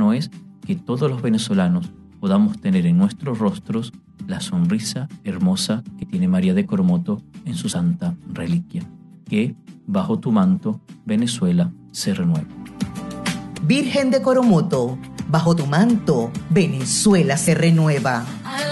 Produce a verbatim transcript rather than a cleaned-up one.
no es que todos los venezolanos podamos tener en nuestros rostros la sonrisa hermosa que tiene María de Coromoto en su santa reliquia. Que bajo tu manto, Venezuela se renueva. Virgen de Coromoto, bajo tu manto, Venezuela se renueva.